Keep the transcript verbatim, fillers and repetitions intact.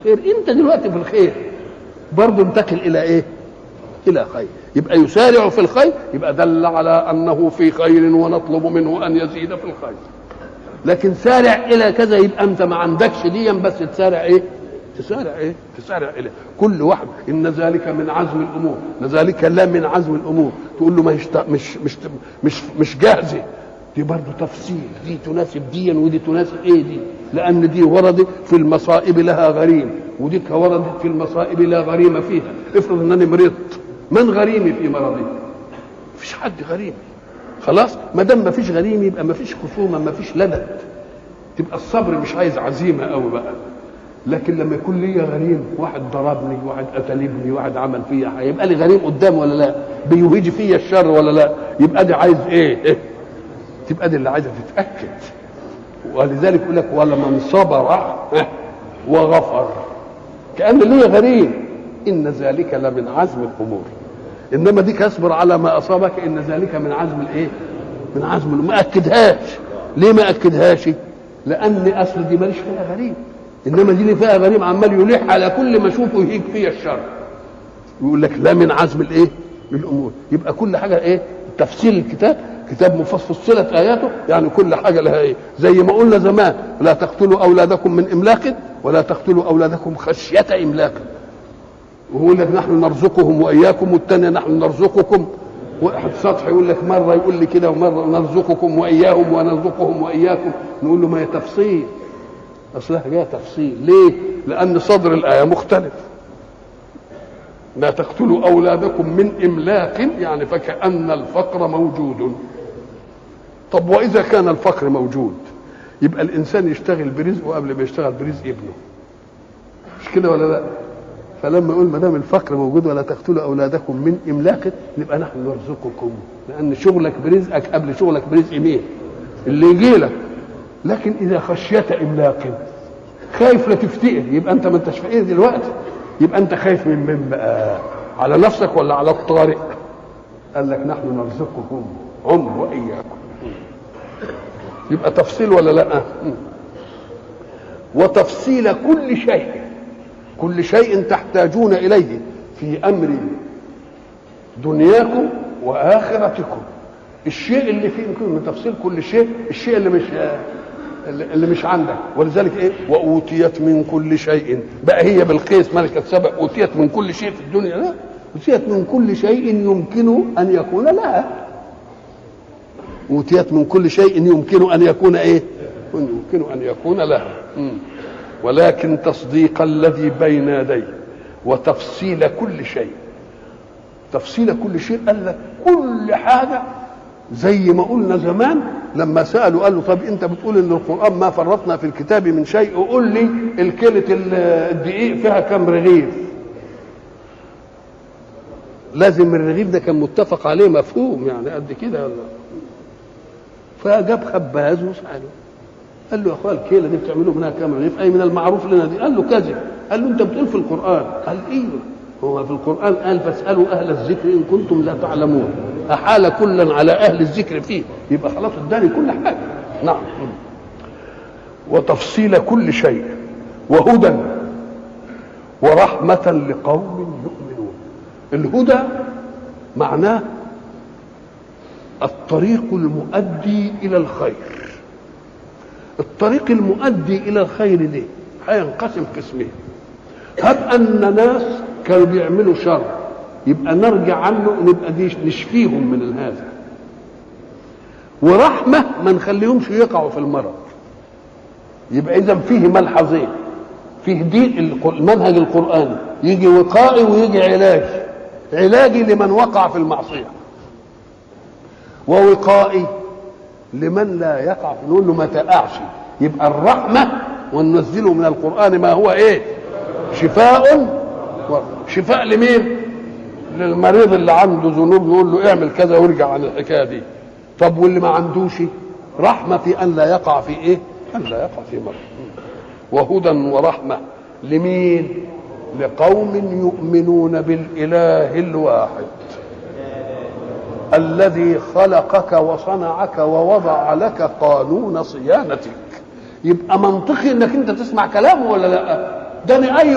خير، انت دلوقتي في الخير برضه انتقل الى ايه؟ الى خير. يبقى يسارع في الخير، يبقى دل على انه في خير ونطلب منه ان يزيد في الخير. لكن سارع الى كذا يبقى انت ما عندكش ديا، بس تسارع ايه؟ تسارع ايه؟ تسارع اليه. كل واحد ان ذلك من عزم الامور، ذلك لا من عزم الامور. تقول له ما مش مش مش مش, مش جاهزه، دي برضه تفصيل، دي تناسب ديا ودي تناسب ايه دي، لان دي وردت في المصائب لها غريم، ودي وردت في المصائب لا غريم فيها. افرض انني مرضت، من غريمي في مرضي؟ مفيش حد غريم. خلاص، ما دام مفيش غريم يبقى مفيش خصومه، مفيش لدد، تبقى الصبر مش عايز عزيمه قوي بقى. لكن لما يكون لي غريم، واحد ضربني، واحد قتل ابني، واحد عمل فيا، هيبقى لي غريم قدام ولا لا؟ بيوهج فيا الشر ولا لا؟ يبقى دي عايز ايه؟ إيه؟ تبقى دي اللي عايزه تتاكد. ولذلك يقول لك ولمن صبر وغفر، كأن ليه غريم، ان ذلك لمن عزم الامور. انما ديك اصبر على ما اصابك، ان ذلك من عزم الايه؟ من عزم الامور. ما اكدهاش. ليه ما اكدهاش؟ لان اصل دي ماليش فيها غريم، انما دي اللي فيها غريم عمال يلح على كل ما اشوفه يهيج فيها الشر. يقول لك لا من عزم الايه؟ الامور. يبقى كل حاجه ايه؟ تفصيل الكتاب، كتاب مفصلة آياته، يعني كل حاجة لها إيه؟ زي ما قلنا زمان: لا تقتلوا أولادكم من إملاق، ولا تقتلوا أولادكم خشية إملاق. ويقول لك نحن نرزقهم وإياكم، والثانية نحن نرزقكم. واحد سطح يقول لك مرة يقول لي كده، ومرة نرزقكم وإياهم ونرزقهم وإياكم. نقول له ما هي تفصيل، أصلها جاية تفصيل. ليه؟ لأن صدر الآية مختلف. لا تقتلوا أولادكم من إملاق، يعني فكأن الفقر موجود. طب وإذا كان الفقر موجود، يبقى الإنسان يشتغل برزقه قبل ما يشتغل برزق ابنه، مش كده ولا لا؟ فلما يقول ما دام الفقر موجود ولا تقتلوا أولادكم من إملاق، نبقى نحن نرزقكم، لأن شغلك برزقك قبل شغلك برزق مين؟ اللي يجي لك. لكن إذا خشيت إملاق، خايف لا تفتقر، يبقى أنت ما أنتش فقير دلوقتي، يبقى أنت خايف من من بقى؟ على نفسك ولا على الطارئ؟ قال لك نحن نرزقكم هم وإياكم. يبقى تفصيل ولا لا؟ وتفصيل كل شيء، كل شيء تحتاجون إليه في أمر دنياكم وآخرتكم. الشيء اللي فيه من تفصيل كل شيء، الشيء اللي مش اللي مش عندك. ولذلك ايه؟ وأوتيت من كل شيء. بقى هي بالقيس ملكة سبأ أوتيت من كل شيء في الدنيا؟ لا، أوتيت من كل شيء يمكن أن يكون لها. أوتيت من كل شيء يمكن أن يكون إيه؟ يمكن أن يكون لها. ولكن تصديق الذي بين يديه وتفصيل كل شيء. تفصيل كل شيء، قال لك كل حاجة. زي ما قلنا زمان لما سألوا قال له طب أنت بتقول إن القرآن ما فرطنا في الكتاب من شيء، وقول لي الكيلة الدقيق فيها كم رغيف؟ لازم الرغيف ده كان متفق عليه، مفهوم يعني قد كده ولا؟ فجاب خباز وسأله، قال له يا اخويا الكيله دي بتعملوا منها كام رغيف؟ اي من المعروف لنا دي. قال له كذب. قال له انت بتقول في القران؟ قال ايوه، هو في القران قال فاسالوا اهل الذكر ان كنتم لا تعلمون. احال كلا على اهل الذكر فيه، يبقى خلاص اداني كل حاجه. نعم. وتفصيل كل شيء وهدى ورحمه لقوم يؤمنون. الهدى معناه الطريق المؤدي الى الخير. الطريق المؤدي الى الخير دي هينقسم قسمين. هب ان ناس كانوا بيعملوا شر، يبقى نرجع عنه، نبقى دي نشفيهم من هذا. ورحمه ما نخليهمش يقعوا في المرض. يبقى اذا فيه ملحظين، فيه دي المنهج القراني، يجي وقائي ويجي علاجي. علاجي لمن وقع في المعصيه، ووقائي لمن لا يقع. نقول له ما تقعش. يبقى الرحمه وننزله من القران ما هو ايه؟ شفاء. شفاء لمين؟ للمريض اللي عنده ذنوب، نقول له اعمل كذا وارجع عن الحكايه دي. طب واللي ما عندوش؟ رحمه في ان لا يقع في ايه؟ ان لا يقع في مرض. وهدى ورحمه لمين؟ لقوم يؤمنون بالاله الواحد الذي خلقك وصنعك ووضع لك قانون صيانتك. يبقى منطقي انك انت تسمع كلامه ولا لا؟ ده اي